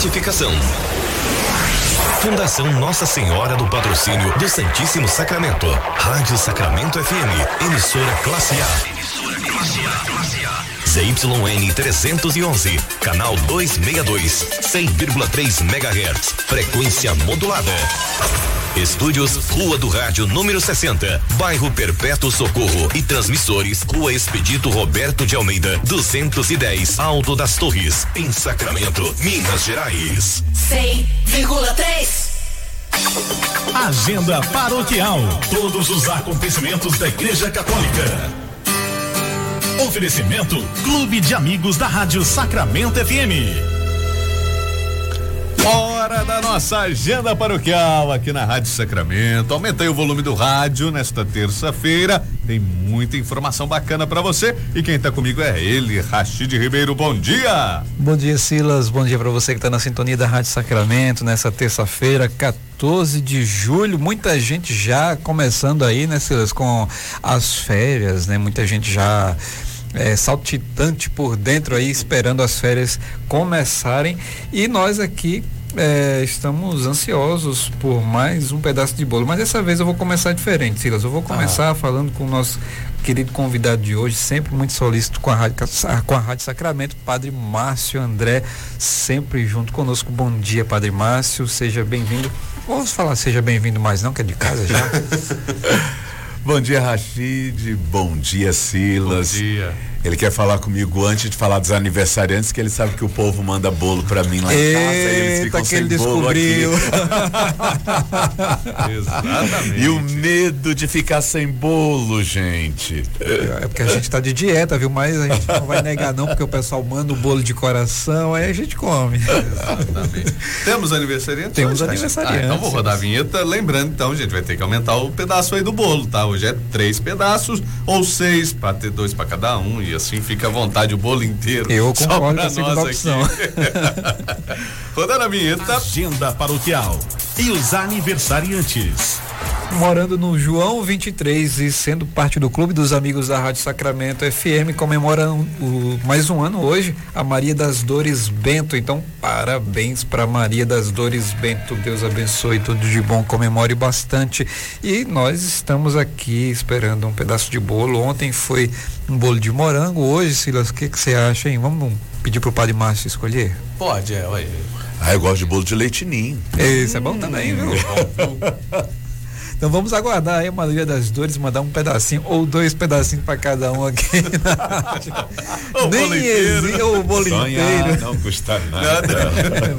Certificação. Fundação Nossa Senhora do Patrocínio do Santíssimo Sacramento. Rádio Sacramento FM, emissora classe A. ZYN 311, canal 262, 100,3 MHz, frequência modulada. Estúdios Rua do Rádio número 60, bairro Perpétuo Socorro e transmissores Rua Expedito Roberto de Almeida, 210, Alto das Torres, em Sacramento, Minas Gerais. 100,3. Agenda paroquial. Todos os acontecimentos da Igreja Católica. Oferecimento Clube de Amigos da Rádio Sacramento FM. Hora da nossa agenda paroquial aqui na Rádio Sacramento. Aumentei o volume do rádio nesta terça-feira. Tem muita informação bacana pra você. E quem tá comigo é ele, Rachid Ribeiro. Bom dia! Bom dia, Silas. Bom dia pra você que tá na sintonia da Rádio Sacramento nessa terça-feira, 14 de julho. Muita gente já começando aí, né, Silas, com as férias, né? Muita gente já saltitante por dentro aí, esperando as férias começarem, e nós aqui estamos ansiosos por mais um pedaço de bolo, mas dessa vez eu vou começar diferente, Silas. Eu vou começar falando com o nosso querido convidado de hoje, sempre muito solícito com a Rádio Sacramento, Padre Márcio André, sempre junto conosco. Bom dia, Padre Márcio, seja bem-vindo. Vamos falar seja bem-vindo mais não, que é de casa já. Bom dia, Rachid. Bom dia, Silas. Bom dia. Ele quer falar comigo antes de falar dos aniversariantes, que ele sabe que o povo manda bolo pra mim lá em casa, e eles ficam sem bolo aqui. Exatamente. E o medo de ficar sem bolo, gente. É porque a gente tá de dieta, viu? Mas a gente não vai negar não, porque o pessoal manda o bolo de coração, aí a gente come. Exatamente. Temos aniversariantes? Temos aniversariantes. Então vou rodar a vinheta, lembrando, então, gente, vai ter que aumentar o pedaço aí do bolo, tá? Hoje é 3 pedaços ou 6, pra ter 2 pra cada um, e assim fica à vontade o bolo inteiro. Eu concordo com a segunda opção. Rodando a vinheta. Agenda paroquial e os aniversariantes. Morando no João 23 e sendo parte do Clube dos Amigos da Rádio Sacramento FM, comemorando mais um ano hoje, a Maria das Dores Bento. Então, parabéns para Maria das Dores Bento. Deus abençoe, tudo de bom, comemore bastante. E nós estamos aqui esperando um pedaço de bolo. Ontem foi um bolo de morango. Hoje, Silas, o que você acha, hein? Vamos pedir pro Padre Márcio escolher? Pode, ué. Eu gosto de bolo de leite ninho. Esse é bom também, viu? Então vamos aguardar aí a Maria das Dores mandar um pedacinho ou 2 pedacinhos para cada um aqui. Nem existe o bolo inteiro. Não custa nada.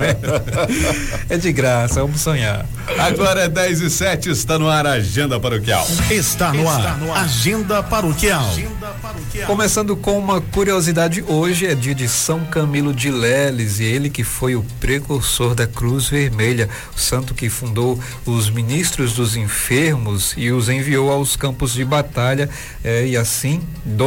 É de graça, vamos sonhar. Agora é 10:07, está no ar a Agenda Paroquial. Está no ar. Agenda Paroquial. Começando com uma curiosidade, hoje é dia de São Camilo de Leles, e ele que foi o precursor da Cruz Vermelha, o santo que fundou os ministros dos enfermos e os enviou aos campos de batalha, e assim,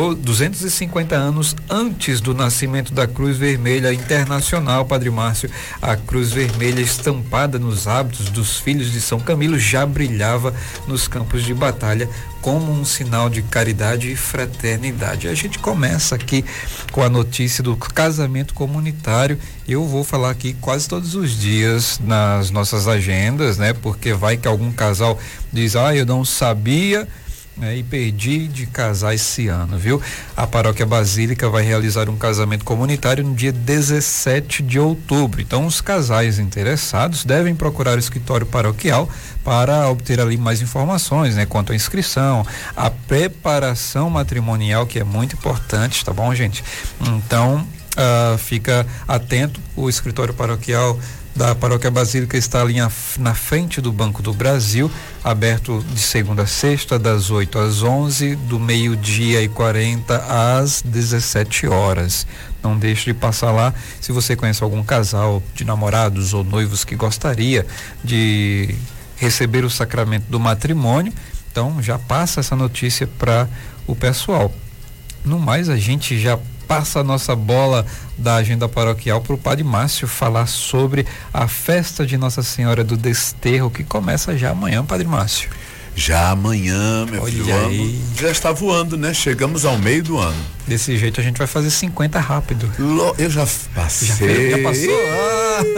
250 anos antes do nascimento da Cruz Vermelha Internacional, Padre Márcio, a Cruz Vermelha estampada nos hábitos dos filhos de São Camilo já brilhava nos campos de batalha como um sinal de caridade e fraternidade. A gente começa aqui com a notícia do casamento comunitário. Eu vou falar aqui quase todos os dias nas nossas agendas, né? Porque vai que algum casal diz, eu não sabia, e perdi de casar esse ano, viu? A Paróquia Basílica vai realizar um casamento comunitário no dia 17 de outubro. Então, os casais interessados devem procurar o escritório paroquial para obter ali mais informações, né? Quanto à inscrição, a preparação matrimonial, que é muito importante, tá bom, gente? Então, fica atento, o escritório paroquial da Paróquia Basílica está ali na frente do Banco do Brasil, aberto de segunda a sexta, das 8 às 11, do 12:40 às 17 horas. Não deixe de passar lá. Se você conhece algum casal de namorados ou noivos que gostaria de receber o sacramento do matrimônio, então já passa essa notícia para o pessoal. No mais, a gente já passa a nossa bola da agenda paroquial para o Padre Márcio falar sobre a festa de Nossa Senhora do Desterro, que começa já amanhã, Padre Márcio. Já amanhã, meu filho, o ano já está voando, né? Chegamos ao meio do ano. Desse jeito a gente vai fazer 50 rápido. Eu já passei. Já passou?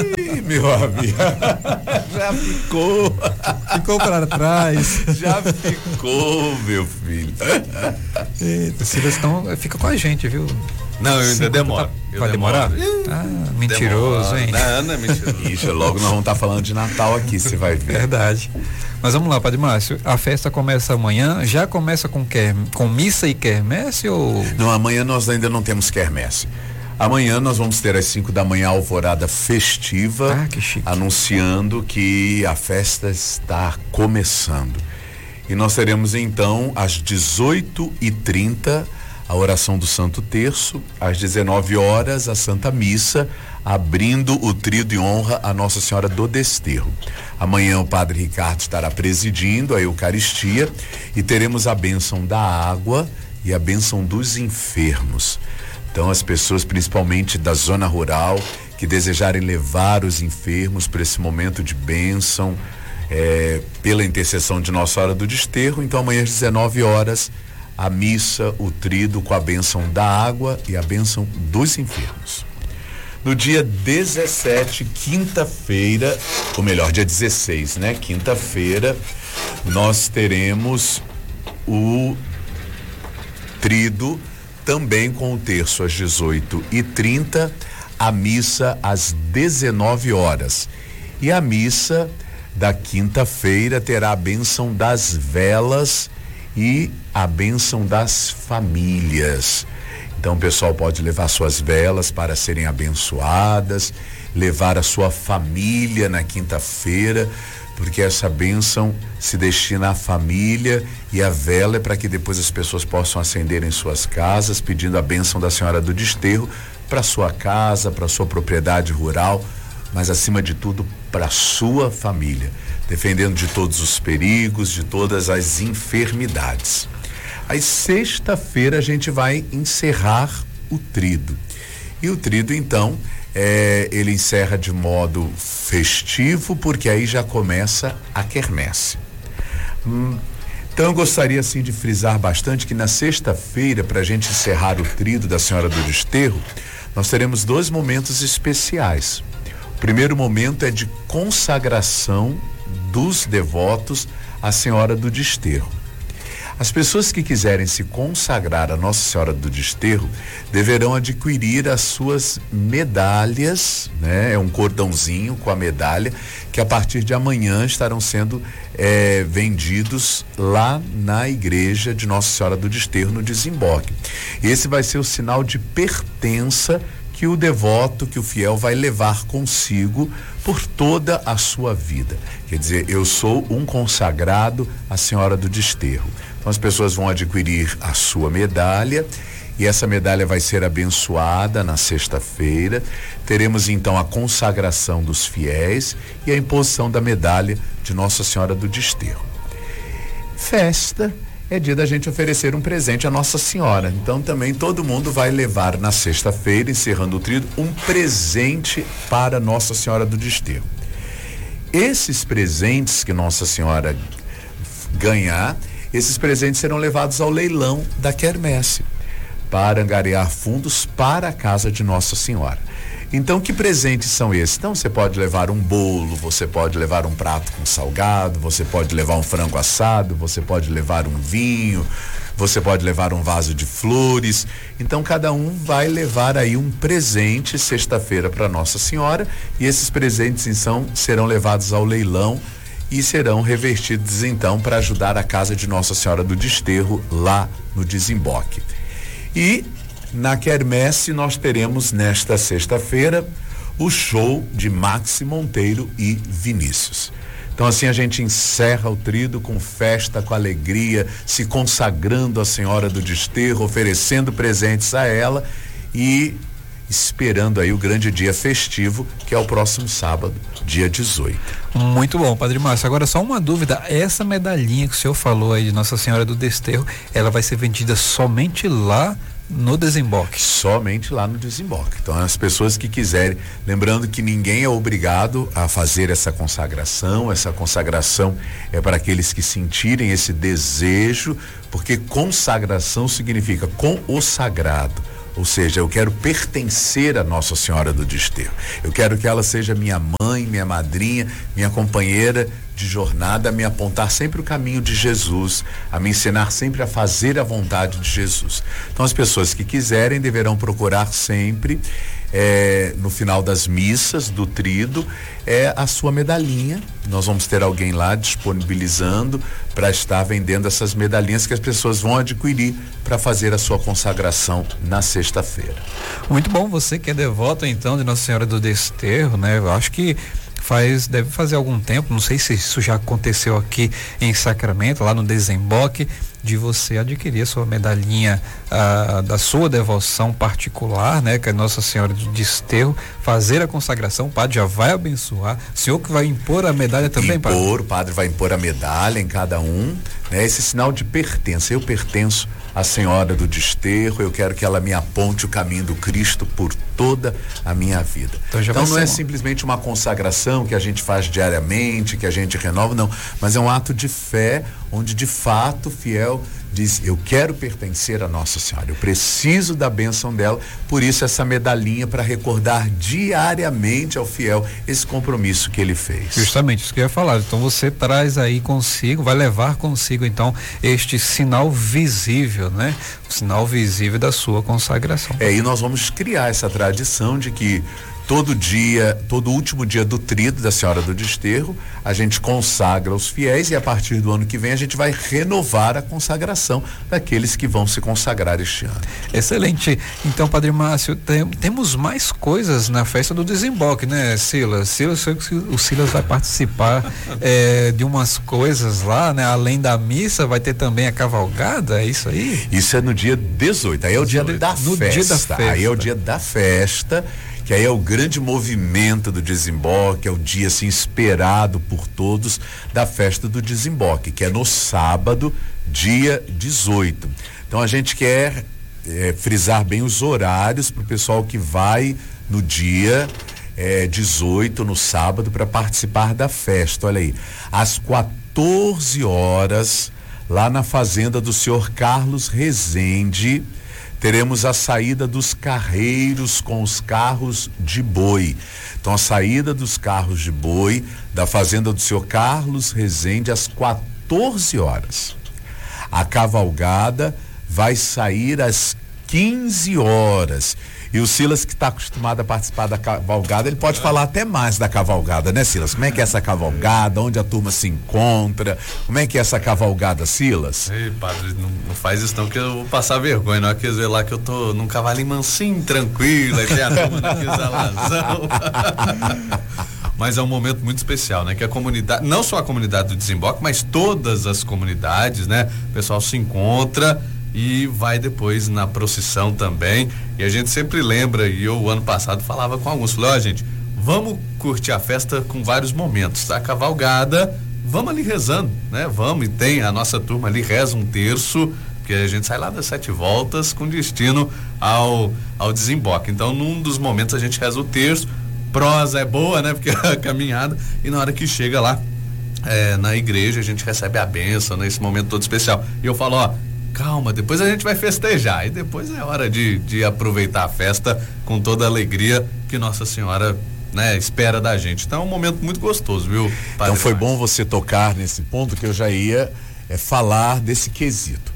meu amigo. Já ficou. Ficou para trás. Já ficou, meu filho. Eita, Silas, então fica com a gente, viu? Não, eu ainda demoro. Vai demorar? Mentiroso, hein? Não é mentiroso. Ixi, logo nós vamos estar falando de Natal aqui, você vai ver. Verdade. Mas vamos lá, Padre Márcio, a festa começa amanhã, já começa com missa e quermesse ou... Não, amanhã nós ainda não temos quermesse. Amanhã nós vamos ter às 5 da manhã a alvorada festiva, que chique. Anunciando que a festa está começando. E nós teremos então às 18h30 a oração do Santo Terço, às 19 horas a Santa Missa, abrindo o trio de honra a Nossa Senhora do Desterro. Amanhã o Padre Ricardo estará presidindo a Eucaristia e teremos a bênção da água e a bênção dos enfermos. Então as pessoas, principalmente da zona rural, que desejarem levar os enfermos para esse momento de bênção, pela intercessão de Nossa Senhora do Desterro, então amanhã às 19 horas a missa, o tríduo com a bênção da água e a bênção dos enfermos. No dia 17, quinta-feira, ou melhor, dia 16, né? Quinta-feira, nós teremos o tríduo também com o terço às 18h30, a missa às 19 horas. E a missa da quinta-feira terá a bênção das velas e a bênção das famílias. Então o pessoal pode levar suas velas para serem abençoadas, levar a sua família na quinta-feira, porque essa bênção se destina à família e a vela é para que depois as pessoas possam acender em suas casas, pedindo a bênção da Senhora do Desterro para sua casa, para sua propriedade rural, mas acima de tudo para sua família, defendendo de todos os perigos, de todas as enfermidades. Aí sexta-feira a gente vai encerrar o tríduo. E o tríduo então, ele encerra de modo festivo, porque aí já começa a quermesse. Então eu gostaria assim de frisar bastante que na sexta-feira, para a gente encerrar o tríduo da Senhora do Desterro, nós teremos 2 momentos especiais. O primeiro momento é de consagração dos devotos à Senhora do Desterro. As pessoas que quiserem se consagrar à Nossa Senhora do Desterro deverão adquirir as suas medalhas, né? É um cordãozinho com a medalha que a partir de amanhã estarão sendo vendidos lá na igreja de Nossa Senhora do Desterro, no Desemboque. Esse vai ser o sinal de pertença que o devoto, que o fiel vai levar consigo por toda a sua vida. Quer dizer, eu sou um consagrado à Senhora do Desterro. Então as pessoas vão adquirir a sua medalha e essa medalha vai ser abençoada na sexta-feira. Teremos então a consagração dos fiéis e a imposição da medalha de Nossa Senhora do Desterro. Festa é dia da gente oferecer um presente à Nossa Senhora. Então também todo mundo vai levar na sexta-feira, encerrando o tríduo, um presente para Nossa Senhora do Desterro. Esses presentes que Nossa Senhora ganhar, esses presentes serão levados ao leilão da quermesse para angariar fundos para a casa de Nossa Senhora. Então, que presentes são esses? Então, você pode levar um bolo, você pode levar um prato com salgado, você pode levar um frango assado, você pode levar um vinho, você pode levar um vaso de flores. Então, cada um vai levar aí um presente sexta-feira para Nossa Senhora e esses presentes, então, serão levados ao leilão e serão revertidos, então, para ajudar a casa de Nossa Senhora do Desterro lá no Desemboque. E na quermesse nós teremos nesta sexta-feira o show de Maxi Monteiro e Vinícius. Então assim a gente encerra o tríduo com festa, com alegria, se consagrando à Senhora do Desterro, oferecendo presentes a ela e esperando aí o grande dia festivo, que é o próximo sábado, dia 18. Muito bom, Padre Márcio. Agora só uma dúvida, essa medalhinha que o senhor falou aí de Nossa Senhora do Desterro, ela vai ser vendida somente lá no Desemboque? Somente lá no Desemboque. Então as pessoas que quiserem, lembrando que ninguém é obrigado a fazer essa consagração é para aqueles que sentirem esse desejo, porque consagração significa com o sagrado. Ou seja, eu quero pertencer a Nossa Senhora do Desterro. Eu quero que ela seja minha mãe, minha madrinha, minha companheira de jornada, a me apontar sempre o caminho de Jesus, a me ensinar sempre a fazer a vontade de Jesus. Então, as pessoas que quiserem deverão procurar sempre, no final das missas do Tríduo, a sua medalhinha. Nós vamos ter alguém lá disponibilizando para estar vendendo essas medalhinhas que as pessoas vão adquirir para fazer a sua consagração na sexta-feira. Muito bom, você que é devoto então de Nossa Senhora do Desterro, né? Eu acho que deve fazer algum tempo, não sei se isso já aconteceu aqui em Sacramento, lá no Desemboque, de você adquirir a sua medalhinha da sua devoção particular, né? Que é Nossa Senhora do Desterro, fazer a consagração, o padre já vai abençoar, o senhor que vai impor a medalha também, padre? O padre vai impor a medalha em cada um, né? Esse sinal de pertença, eu pertenço à Senhora do Desterro, eu quero que ela me aponte o caminho do Cristo por toda a minha vida. Então não é simplesmente uma consagração que a gente faz diariamente, que a gente renova, não, mas é um ato de fé, onde de fato o fiel diz, eu quero pertencer a Nossa Senhora, eu preciso da bênção dela, por isso essa medalhinha para recordar diariamente ao fiel esse compromisso que ele fez. Justamente isso que eu ia falar, então você traz aí consigo, vai levar consigo então este sinal visível, né? O sinal visível da sua consagração. E nós vamos criar essa tradição de que todo último dia do Tríduo da Senhora do Desterro, a gente consagra os fiéis e a partir do ano que vem a gente vai renovar a consagração daqueles que vão se consagrar este ano. Excelente. Então, Padre Márcio, temos mais coisas na festa do Desemboque, né, Silas? O Silas vai participar de umas coisas lá, né? Além da missa, vai ter também a cavalgada, é isso aí? Isso é no dia 18, aí é o dia da festa. Aí é o dia da festa, que aí é o grande movimento do Desemboque, é o dia assim esperado por todos da festa do Desemboque, que é no sábado, dia 18. Então a gente quer frisar bem os horários para o pessoal que vai no dia 18, no sábado, para participar da festa. Olha aí, às 14 horas, lá na fazenda do senhor Carlos Rezende, teremos a saída dos carreiros com os carros de boi. Então, a saída dos carros de boi da fazenda do senhor Carlos Rezende às 14 horas. A cavalgada vai sair às 15 horas. E o Silas, que está acostumado a participar da cavalgada, ele pode falar até mais da cavalgada, né, Silas? Como é que é essa cavalgada? Onde a turma se encontra? Como é que é essa cavalgada, Silas? Ei, padre, não faz isso não, que eu vou passar vergonha. Não é que ver lá que eu tô num cavalinho mansinho, tranquilo, aí tem a turma daquele alazão. Mas é um momento muito especial, né? Que a comunidade, não só a comunidade do Desemboque, mas todas as comunidades, né? O pessoal se encontra e vai depois na procissão também, e a gente sempre lembra, e eu ano passado falava com alguns, falei, gente, vamos curtir a festa com vários momentos, a cavalgada, vamos ali rezando, né? Vamos, e tem a nossa turma ali, reza um terço, porque a gente sai lá das 7 voltas com destino ao Desemboque. Então, num dos momentos a gente reza o terço, prosa é boa, né? Porque é a caminhada, e na hora que chega lá na igreja, a gente recebe a bênção nesse momento todo especial. E eu falo, calma, depois a gente vai festejar, e depois é hora de aproveitar a festa com toda a alegria que Nossa Senhora, né, espera da gente. Então é um momento muito gostoso, viu, Padre? Então foi bom você tocar nesse ponto, que eu já ia falar desse quesito,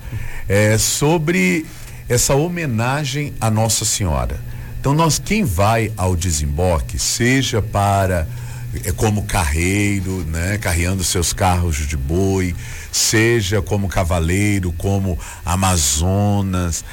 sobre essa homenagem à Nossa Senhora. Então quem vai ao Desemboque, seja para como carreiro, né, carreando seus carros de boi, seja como cavaleiro, como Amazonas,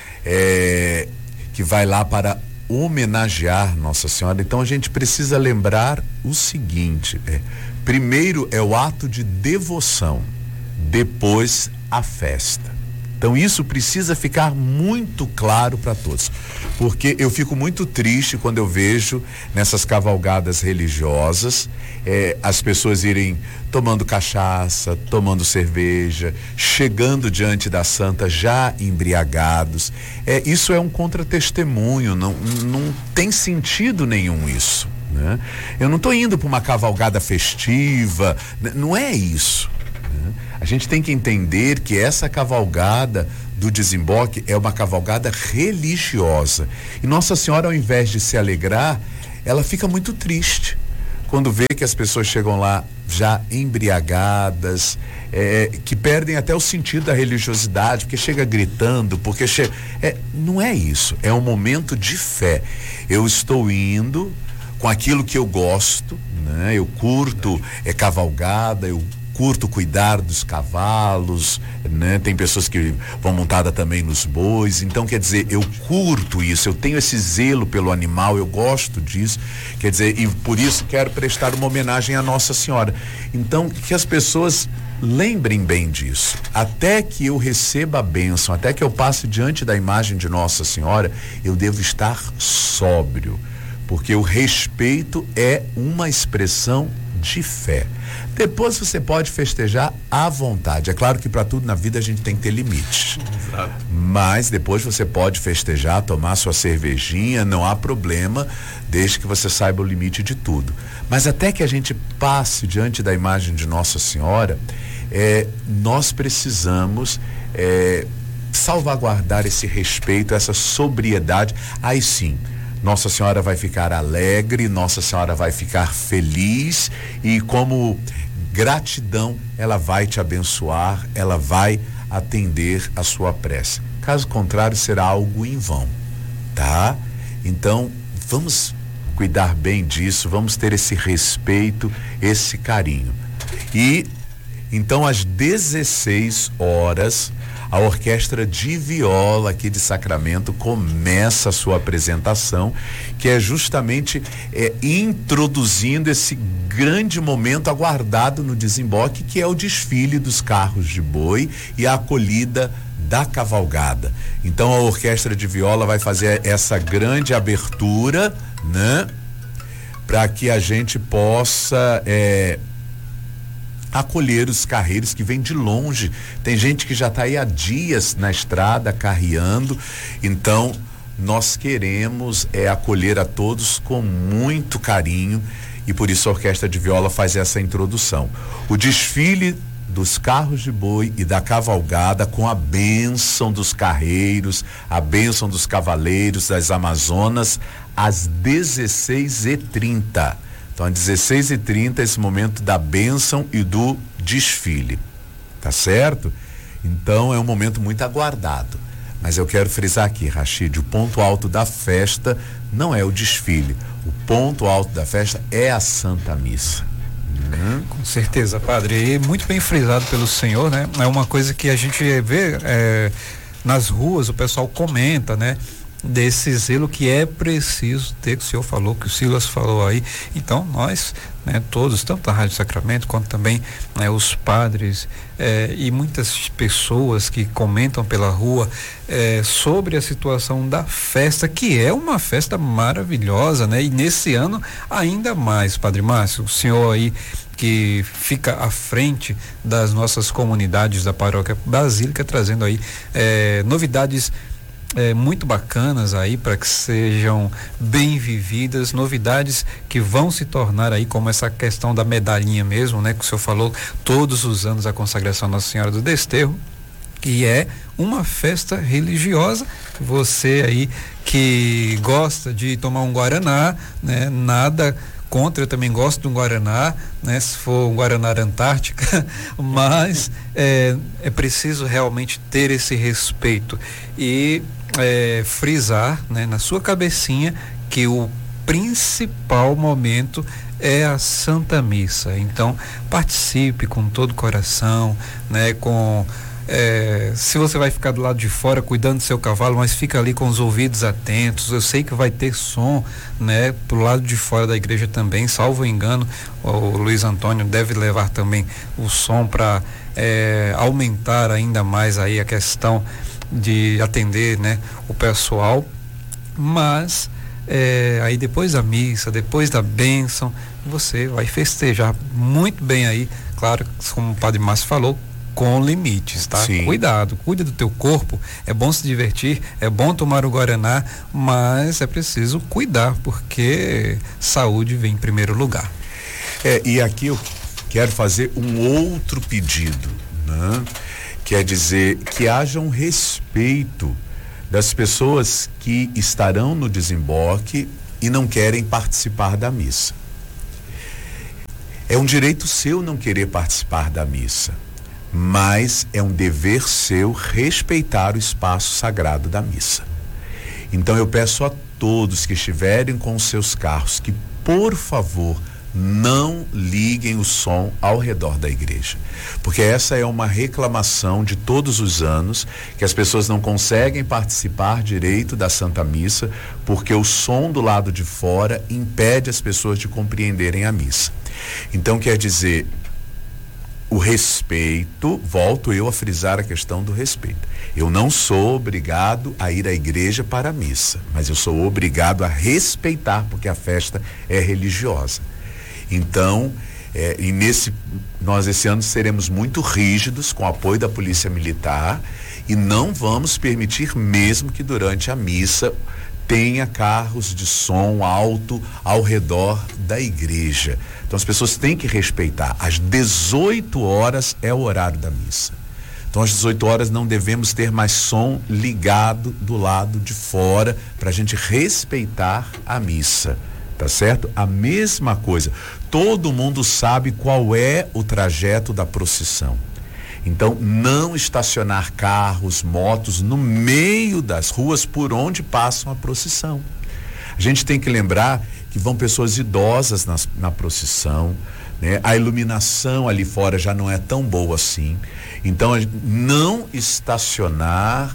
que vai lá para homenagear Nossa Senhora. Então a gente precisa lembrar o seguinte, primeiro é o ato de devoção, depois a festa. Então isso precisa ficar muito claro para todos, porque eu fico muito triste quando eu vejo nessas cavalgadas religiosas as pessoas irem tomando cachaça, tomando cerveja, chegando diante da santa já embriagados. Isso é um contra-testemunho, não tem sentido nenhum isso, né? Eu não estou indo para uma cavalgada festiva, não é isso. A gente tem que entender que essa cavalgada do desemboque é uma cavalgada religiosa. E Nossa Senhora, ao invés de se alegrar, ela fica muito triste quando vê que as pessoas chegam lá já embriagadas, que perdem até o sentido da religiosidade, porque chega gritando, porque não é isso, é um momento de fé. Eu estou indo com aquilo que eu gosto, né? Eu curto cavalgada, eu curto cuidar dos cavalos, né? Tem pessoas que vão montada também nos bois, então quer dizer, eu curto isso, eu tenho esse zelo pelo animal, eu gosto disso, quer dizer, e por isso quero prestar uma homenagem à Nossa Senhora. Então, que as pessoas lembrem bem disso, até que eu receba a bênção, até que eu passe diante da imagem de Nossa Senhora, eu devo estar sóbrio, porque o respeito é uma expressão de fé. Depois você pode festejar à vontade. É claro que para tudo na vida a gente tem que ter limites. Exato. Mas depois você pode festejar, tomar sua cervejinha, não há problema, desde que você saiba o limite de tudo. Mas até que a gente passe diante da imagem de Nossa Senhora, nós precisamos salvaguardar esse respeito, essa sobriedade. Aí sim, Nossa Senhora vai ficar alegre, Nossa Senhora vai ficar feliz e como gratidão ela vai te abençoar, ela vai atender a sua prece. Caso contrário, será algo em vão, tá? Então, vamos cuidar bem disso, vamos ter esse respeito, esse carinho. E então às 16 horas a orquestra de viola aqui de Sacramento começa a sua apresentação, que é justamente introduzindo esse grande momento aguardado no desemboque, que é o desfile dos carros de boi e a acolhida da cavalgada. Então a orquestra de viola vai fazer essa grande abertura, né? Para que a gente possa acolher os carreiros que vêm de longe. Tem gente que já está aí há dias na estrada carreando, então nós queremos acolher a todos com muito carinho e por isso a orquestra de viola faz essa introdução. O desfile dos carros de boi e da cavalgada com a bênção dos carreiros, a bênção dos cavaleiros das Amazonas às 16h30. Então, às 16h30, esse momento da bênção e do desfile, tá certo? Então, é um momento muito aguardado. Mas eu quero frisar aqui, Rachid, o ponto alto da festa não é o desfile. O ponto alto da festa é a Santa Missa. Com certeza, padre. E muito bem frisado pelo senhor, né? É uma coisa que a gente vê nas ruas, o pessoal comenta, né? Desse zelo que é preciso ter, que o senhor falou, que o Silas falou aí. Então nós, né, todos, tanto da Rádio Sacramento quanto também, né, os padres e muitas pessoas que comentam pela rua sobre a situação da festa, que é uma festa maravilhosa, né? E nesse ano ainda mais, Padre Márcio, o senhor aí que fica à frente das nossas comunidades da Paróquia Basílica, trazendo aí novidades muito bacanas aí para que sejam bem vividas, novidades que vão se tornar aí como essa questão da medalhinha mesmo, né? Que o senhor falou, todos os anos a consagração à Nossa Senhora do Desterro, que é uma festa religiosa. Você aí que gosta de tomar um guaraná, né? Nada contra, eu também gosto de um guaraná, né? Se for um guaraná Antártica, mas é preciso realmente ter esse respeito e frisar, né, na sua cabecinha que o principal momento é a Santa Missa. Então participe com todo o coração, né? Se você vai ficar do lado de fora cuidando do seu cavalo, mas fica ali com os ouvidos atentos. Eu sei que vai ter som, né? Pro lado de fora da igreja também, salvo engano, o Luiz Antônio deve levar também o som para aumentar ainda mais aí a questão de atender, né, o pessoal. Mas aí depois da missa, depois da bênção, você vai festejar muito bem aí, claro, como o Padre Márcio falou, com limites, tá? Sim. Cuidado, cuida do teu corpo, é bom se divertir, é bom tomar o guaraná, mas é preciso cuidar, porque saúde vem em primeiro lugar. E aqui eu quero fazer um outro pedido, né? quer dizer que haja um respeito das pessoas que estarão no desemboque e não querem participar da missa. É um direito seu não querer participar da missa, mas é um dever seu respeitar o espaço sagrado da missa. Então eu peço a todos que estiverem com os seus carros que, por favor, não liguem o som ao redor da igreja, porque essa é uma reclamação de todos os anos, que as pessoas não conseguem participar direito da Santa Missa porque o som do lado de fora impede as pessoas de compreenderem a missa. Então quer dizer, o respeito, volto eu a frisar a questão do respeito. Eu não sou obrigado a ir à igreja para a missa, mas eu sou obrigado a respeitar, porque a festa é religiosa. Então, nós esse ano seremos muito rígidos com o apoio da Polícia Militar e não vamos permitir mesmo que durante a missa tenha carros de som alto ao redor da igreja. Então as pessoas têm que respeitar. Às 18 horas é o horário da missa. Então às 18 horas não devemos ter mais som ligado do lado de fora para a gente respeitar a missa. Tá certo? A mesma coisa. Todo mundo sabe qual é o trajeto da procissão. Então, não estacionar carros, motos no meio das ruas por onde passam a procissão. A gente tem que lembrar que vão pessoas idosas na procissão, né? A iluminação ali fora já não é tão boa assim. Então, não estacionar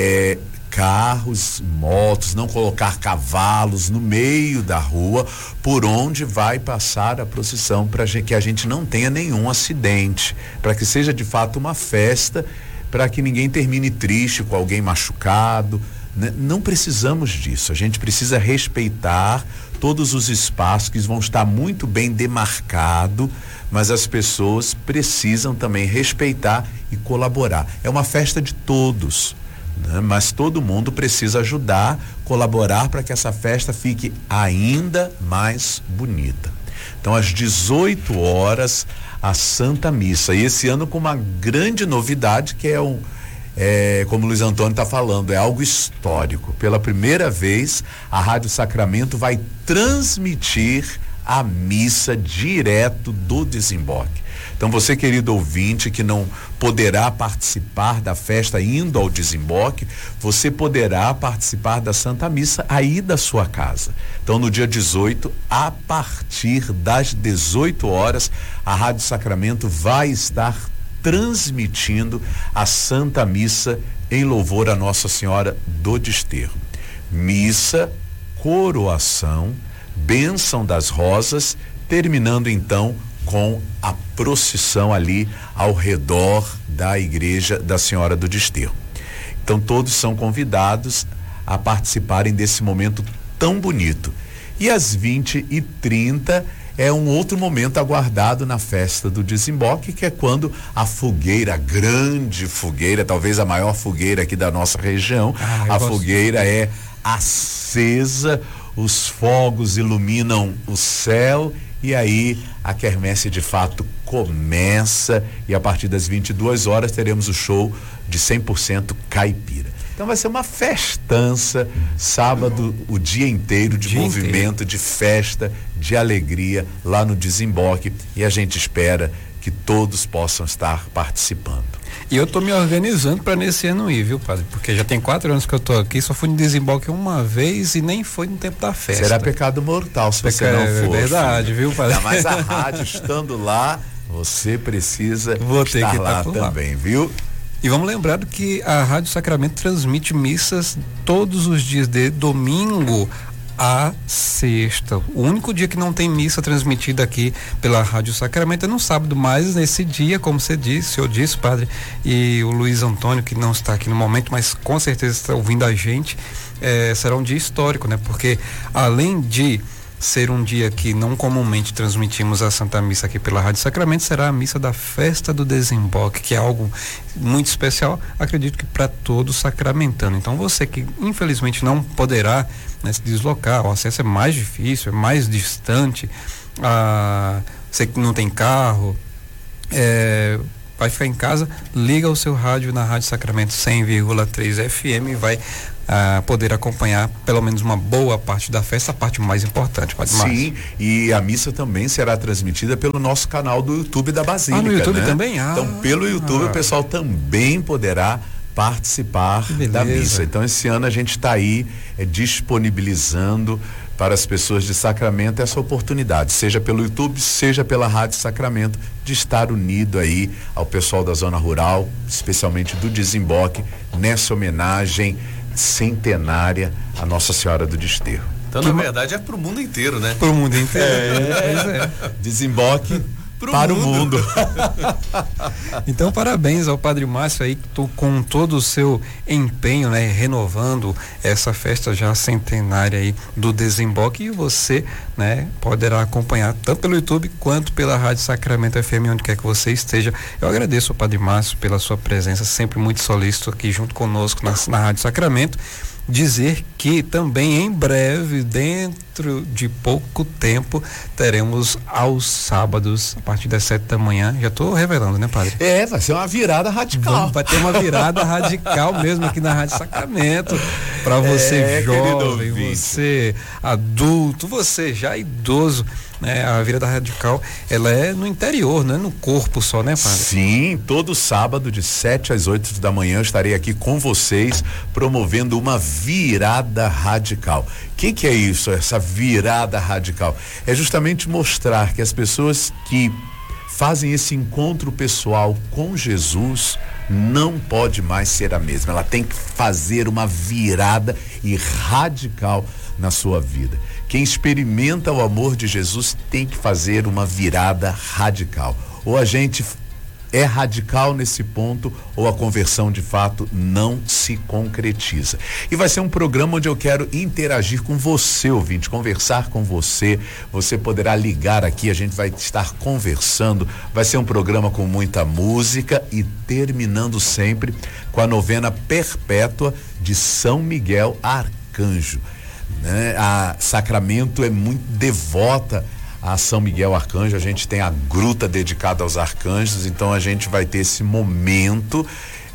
carros, motos, não colocar cavalos no meio da rua por onde vai passar a procissão, para que a gente não tenha nenhum acidente, para que seja de fato uma festa, para que ninguém termine triste com alguém machucado, né? Não precisamos disso. A gente precisa respeitar todos os espaços que vão estar muito bem demarcados, mas as pessoas precisam também respeitar e colaborar. É uma festa de todos, né? Mas todo mundo precisa ajudar, colaborar para que essa festa fique ainda mais bonita. Então, às 18 horas, a Santa Missa. E esse ano com uma grande novidade, que como o Luiz Antônio está falando, é algo histórico. Pela primeira vez, a Rádio Sacramento vai transmitir a missa direto do desemboque. Então você, querido ouvinte, que não poderá participar da festa indo ao desemboque, você poderá participar da Santa Missa aí da sua casa. Então no dia 18, a partir das 18 horas, a Rádio Sacramento vai estar transmitindo a Santa Missa em louvor a Nossa Senhora do Desterro. Missa, coroação, bênção das rosas, terminando então com a procissão ali ao redor da igreja da Senhora do Desterro. Então todos são convidados a participarem desse momento tão bonito. E às 20h30 é um outro momento aguardado na festa do desemboque, que é quando a fogueira, a grande fogueira, talvez a maior fogueira aqui da nossa região, a fogueira é acesa, os fogos iluminam o céu e aí a quermesse de fato começa, e a partir das 22 horas teremos o show de 100% caipira. Então vai ser uma festança, sábado, o dia inteiro de movimento, de festa, de alegria lá no desemboque, e a gente espera que todos possam estar participando. E eu tô me organizando para nesse ano ir, viu, padre? Porque já tem 4 anos que eu tô aqui, só fui no desemboque uma vez e nem foi no tempo da festa. Será pecado mortal se você não for. É verdade, viu, padre? Ainda mais a rádio estando lá, você precisa estar lá também, viu? E vamos lembrar que a Rádio Sacramento transmite missas todos os dias, de domingo a sexta. O único dia que não tem missa transmitida aqui pela Rádio Sacramento é no sábado, mas nesse dia, como você disse, eu disse, padre, e o Luiz Antônio, que não está aqui no momento, mas com certeza está ouvindo a gente, será um dia histórico, né? Porque além de ser um dia que não comumente transmitimos a Santa Missa aqui pela Rádio Sacramento, será a missa da Festa do Desemboque, que é algo muito especial, acredito que para todo sacramentano. Então você que infelizmente não poderá, né, se deslocar, o acesso é mais difícil, é mais distante, você que não tem carro, vai ficar em casa, liga o seu rádio na Rádio Sacramento 100,3 FM e vai poder acompanhar pelo menos uma boa parte da festa, a parte mais importante, Padre Márcio. Sim, e a missa também será transmitida pelo nosso canal do YouTube da Basílica. No YouTube, né? também? Então, pelo YouTube o pessoal também poderá participar da missa. Então, esse ano a gente está aí disponibilizando para as pessoas de Sacramento essa oportunidade, seja pelo YouTube, seja pela Rádio Sacramento, de estar unido aí ao pessoal da zona rural, especialmente do Desemboque, nessa homenagem centenária à Nossa Senhora do Desterro. Então, na verdade, é pro mundo inteiro, né? Pro mundo inteiro. Desemboque para o mundo. Então, parabéns ao Padre Márcio aí, com todo o seu empenho, né? Renovando essa festa já centenária aí do Desemboque, e você, né? Poderá acompanhar tanto pelo YouTube quanto pela Rádio Sacramento FM, onde quer que você esteja. Eu agradeço ao Padre Márcio pela sua presença, sempre muito solícito aqui junto conosco na Rádio Sacramento. Dizer que também em breve, dentro de pouco tempo, teremos aos sábados, a partir das 7 da manhã. Já estou revelando, né, Padre? Vai ser uma virada radical. Vai ter uma virada radical mesmo aqui na Rádio Sacramento. Para você jovem, você adulto, você já idoso, né? A virada radical, ela é no interior, não é no corpo só, né, Padre? Sim, todo sábado de 7 às 8 da manhã eu estarei aqui com vocês promovendo uma virada radical. O que é isso, essa virada radical? É justamente mostrar que as pessoas que fazem esse encontro pessoal com Jesus não pode mais ser a mesma. Ela tem que fazer uma virada e radical na sua vida. Quem experimenta o amor de Jesus tem que fazer uma virada radical. Ou a gente é radical nesse ponto, ou a conversão de fato não se concretiza. E vai ser um programa onde eu quero interagir com você, ouvinte, conversar com você. Você poderá ligar aqui, a gente vai estar conversando. Vai ser um programa com muita música e terminando sempre com a novena perpétua de São Miguel Arcanjo, né? A Sacramento é muito devota a São Miguel Arcanjo. A gente tem a gruta dedicada aos arcanjos, então a gente vai ter esse momento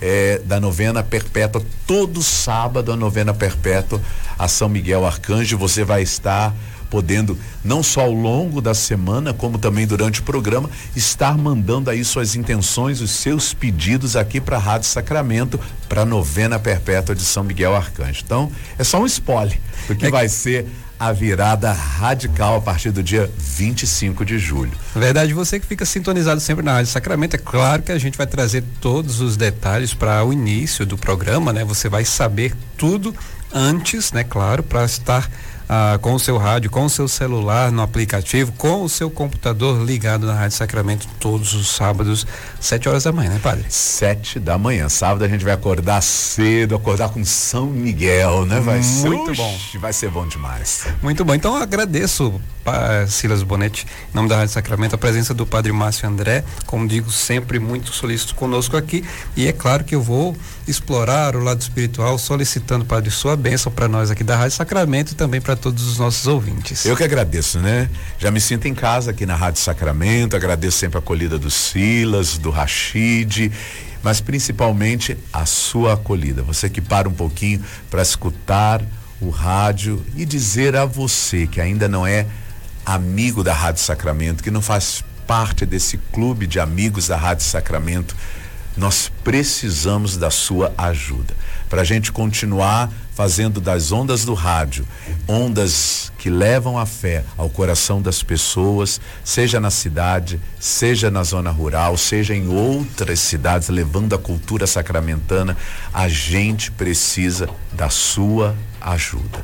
da novena perpétua, todo sábado a novena perpétua a São Miguel Arcanjo. Você vai estar podendo, não só ao longo da semana, como também durante o programa, estar mandando aí suas intenções, os seus pedidos aqui para a Rádio Sacramento, para a novena perpétua de São Miguel Arcanjo. Então, é só um spoiler do que vai ser a virada radical a partir do dia 25 de julho. Verdade, você que fica sintonizado sempre na Rádio Sacramento, é claro que a gente vai trazer todos os detalhes para o início do programa, né? Você vai saber tudo antes, né? Claro, para estar com o seu rádio, com o seu celular no aplicativo, com o seu computador ligado na Rádio Sacramento todos os sábados, 7 horas da manhã, né, Padre? 7 da manhã. Sábado a gente vai acordar cedo, acordar com São Miguel, né? Vai ser muito bom. Vai ser bom demais. Muito bom. Então eu agradeço, Silas Bonetti, em nome da Rádio Sacramento, a presença do Padre Márcio André, como digo, sempre muito solícito conosco aqui, e é claro que eu vou explorar o lado espiritual, solicitando, Padre, sua bênção para nós aqui da Rádio Sacramento e também para todos os nossos ouvintes. Eu que agradeço, né? Já me sinto em casa aqui na Rádio Sacramento, agradeço sempre a acolhida do Silas, do Rachid, mas principalmente a sua acolhida. Você que para um pouquinho para escutar o rádio e dizer a você que ainda não é amigo da Rádio Sacramento, que não faz parte desse clube de amigos da Rádio Sacramento, nós precisamos da sua ajuda para a gente continuar fazendo das ondas do rádio ondas que levam a fé ao coração das pessoas, seja na cidade, seja na zona rural, seja em outras cidades, levando a cultura sacramentana. A gente precisa da sua ajuda.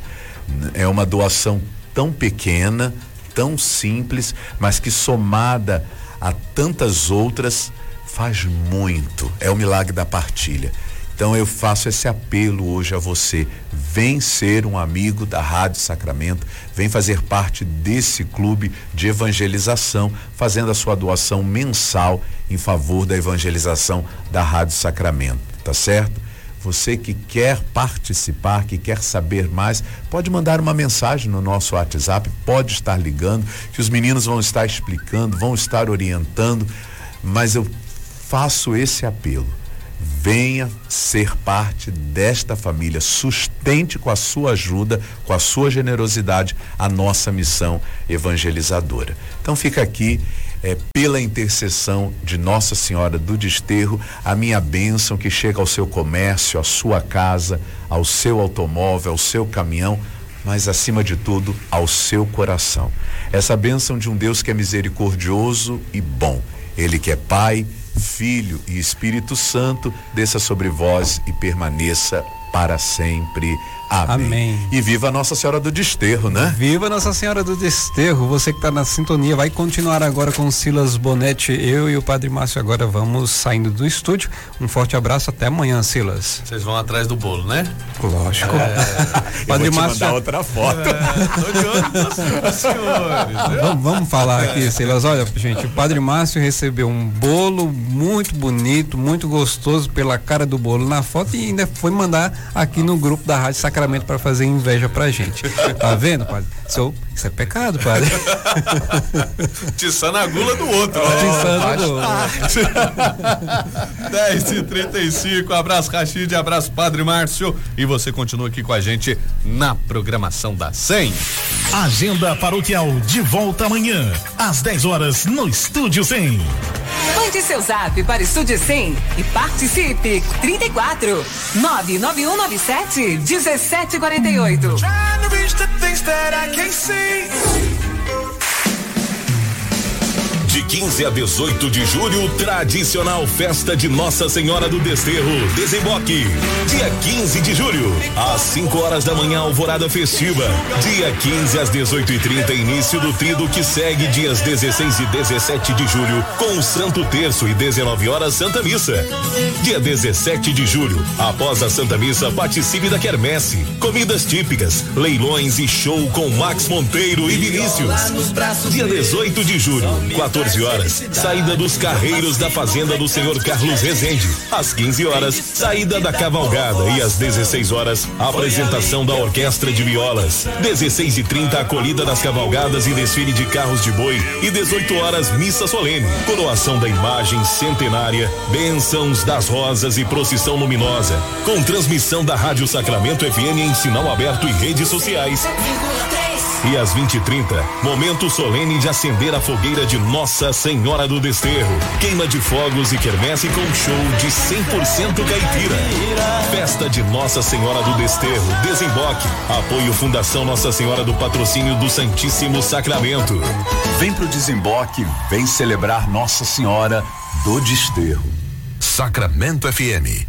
É uma doação tão pequena, tão simples, mas que somada a tantas outras faz muito. É o milagre da partilha. Então eu faço esse apelo hoje a você: vem ser um amigo da Rádio Sacramento, vem fazer parte desse clube de evangelização, fazendo a sua doação mensal em favor da evangelização da Rádio Sacramento, tá certo? Você que quer participar, que quer saber mais, pode mandar uma mensagem no nosso WhatsApp, pode estar ligando, que os meninos vão estar explicando, vão estar orientando, mas eu faço esse apelo. Venha ser parte desta família, sustente com a sua ajuda, com a sua generosidade, a nossa missão evangelizadora. Então fica aqui, pela intercessão de Nossa Senhora do Desterro, a minha bênção que chega ao seu comércio, à sua casa, ao seu automóvel, ao seu caminhão, mas acima de tudo, ao seu coração. Essa bênção de um Deus que é misericordioso e bom. Ele que é Pai, Filho e Espírito Santo, desça sobre vós e permaneça para sempre. Amém. Amém. E viva Nossa Senhora do Desterro, né? Viva Nossa Senhora do Desterro. Você que está na sintonia vai continuar agora com Silas Bonetti. Eu e o Padre Márcio agora vamos saindo do estúdio. Um forte abraço, até amanhã, Silas. Vocês vão atrás do bolo, né? Lógico. Padre Márcio, mandar outra foto. Tô de olho nos senhores. Vamos falar aqui, Silas. Olha, gente, o Padre Márcio recebeu um bolo muito bonito, muito gostoso pela cara do bolo na foto e ainda foi mandar aqui no grupo da Rádio Sacramento para fazer inveja pra gente. Tá vendo, padre? Isso é pecado, padre. Tiçando a gula do outro. Tiçando do outro. 10h35, abraço Rachid, abraço Padre Márcio, e você continua aqui com a gente na programação da 100. Agenda paroquial de volta amanhã, às 10 horas, no Estúdio 100. Mande seu zap para o Estúdio 100 e participe. 34 99197 1748. De 15 a 18 de julho, tradicional festa de Nossa Senhora do Desterro, Desemboque. Dia 15 de julho, às 5 horas da manhã, alvorada festiva. Dia 15 às 18h30, início do trido que segue dias 16 e 17 de julho, com o Santo Terço e 19 horas Santa Missa. Dia 17 de julho, após a Santa Missa, participe da quermesse, comidas típicas, leilões e show com Max Monteiro e Vinícius. Dia 18 de julho, 14 horas, saída dos carreiros da fazenda do senhor Carlos Rezende. Às 15 horas, saída da cavalgada e às 16 horas, apresentação da orquestra de violas. 16h30, acolhida das cavalgadas e desfile de carros de boi. E 18 horas, missa solene, coroação da imagem centenária, bênçãos das rosas e procissão luminosa. Com transmissão da Rádio Sacramento FM em sinal aberto e redes sociais. E às 20h30, momento solene de acender a fogueira de Nossa Senhora do Desterro. Queima de fogos e quermesse com show de 100% caipira. Festa de Nossa Senhora do Desterro, Desemboque. Apoio Fundação Nossa Senhora do Patrocínio do Santíssimo Sacramento. Vem pro Desemboque, vem celebrar Nossa Senhora do Desterro. Sacramento FM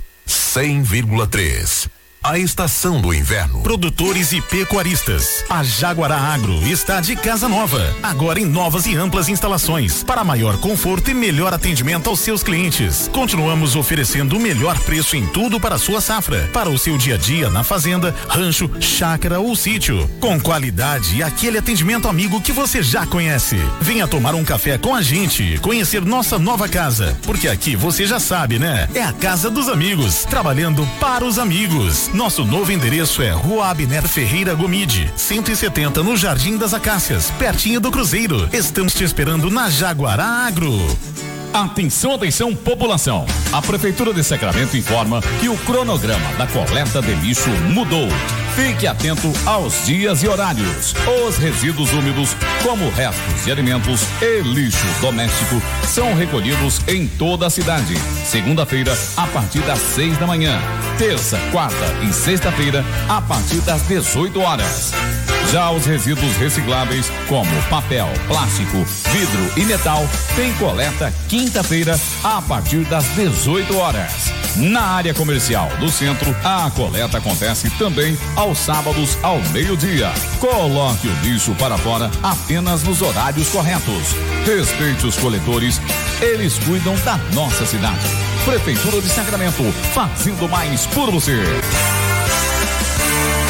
100,3. A estação do inverno. Produtores e pecuaristas. A Jaguará Agro está de casa nova, agora em novas e amplas instalações, para maior conforto e melhor atendimento aos seus clientes. Continuamos oferecendo o melhor preço em tudo para a sua safra, para o seu dia a dia na fazenda, rancho, chácara ou sítio, com qualidade e aquele atendimento amigo que você já conhece. Venha tomar um café com a gente, conhecer nossa nova casa, porque aqui você já sabe, né? É a casa dos amigos, trabalhando para os amigos. Nosso novo endereço é Rua Abner Ferreira Gomide, 170, no Jardim das Acácias, pertinho do Cruzeiro. Estamos te esperando na Jaguará Agro. Atenção, atenção, população. A Prefeitura de Sacramento informa que o cronograma da coleta de lixo mudou. Fique atento aos dias e horários. Os resíduos úmidos, como restos de alimentos e lixo doméstico, são recolhidos em toda a cidade. Segunda-feira, a partir das 6 da manhã. Terça, quarta e sexta-feira, a partir das 18 horas. Já os resíduos recicláveis, como papel, plástico, vidro e metal, tem coleta quinta-feira, a partir das 18 horas. Na área comercial do centro, a coleta acontece também aos sábados ao meio-dia. Coloque o lixo para fora apenas nos horários corretos. Respeite os coletores, eles cuidam da nossa cidade. Prefeitura de Sacramento, fazendo mais por você.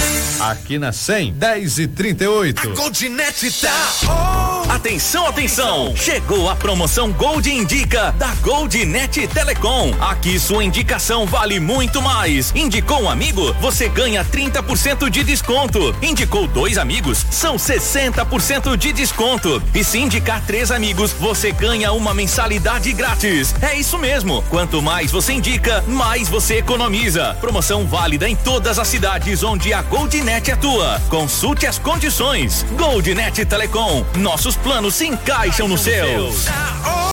aqui na 100, 10h38. Goldnet tá. Atenção, atenção! Chegou a promoção Gold Indica da Goldnet Telecom. Aqui sua indicação vale muito mais. Indicou um amigo, você ganha 30% de desconto. Indicou 2 amigos, são 60% de desconto. E se indicar 3 amigos, você ganha uma mensalidade grátis. É isso mesmo. Quanto mais você indica, mais você economiza. Promoção válida em todas as cidades onde a Goldnet atua. Consulte as condições. Goldnet Telecom. Nossos planos se encaixam nos seus.